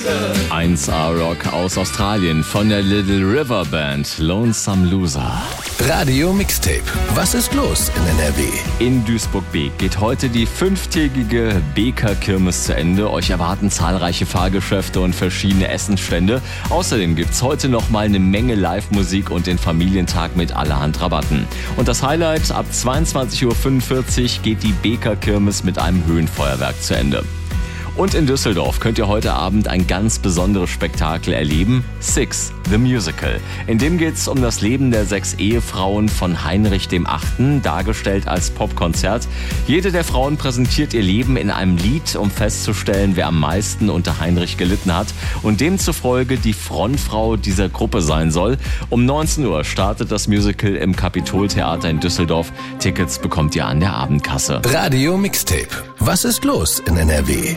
1A Rock aus Australien von der Little River Band, Lonesome Loser. Radio Mixtape. Was ist los in NRW? In Duisburg-Beek geht heute die 5-tägige Beker Kirmes zu Ende. Euch erwarten zahlreiche Fahrgeschäfte und verschiedene Essensstände. Außerdem gibt's heute noch mal eine Menge Live-Musik und den Familientag mit allerhand Rabatten. Und das Highlight: ab 22:45 Uhr geht die Beker Kirmes mit einem Höhenfeuerwerk zu Ende. Und in Düsseldorf könnt ihr heute Abend ein ganz besonderes Spektakel erleben: Six, the Musical. In dem geht's um das Leben der 6 Ehefrauen von Heinrich VIII., dargestellt als Popkonzert. Jede der Frauen präsentiert ihr Leben in einem Lied, um festzustellen, wer am meisten unter Heinrich gelitten hat und demzufolge die Frontfrau dieser Gruppe sein soll. Um 19 Uhr startet das Musical im Kapitoltheater in Düsseldorf. Tickets bekommt ihr an der Abendkasse. Radio Mixtape. Was ist los in NRW?